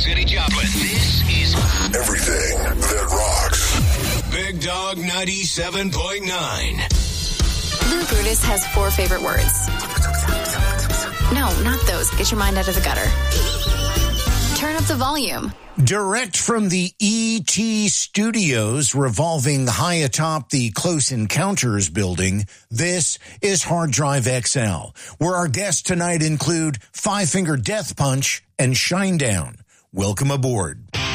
City, Joplin. This is everything that rocks. Big Dog 97.9. Lou Brutus has 4 favorite words. No, not those. Get your mind out of the gutter. Turn up the volume. Direct from the ET Studios revolving high atop the Close Encounters building, this is Hard Drive XL, where our guests tonight include Five Finger Death Punch and Shinedown. Welcome aboard.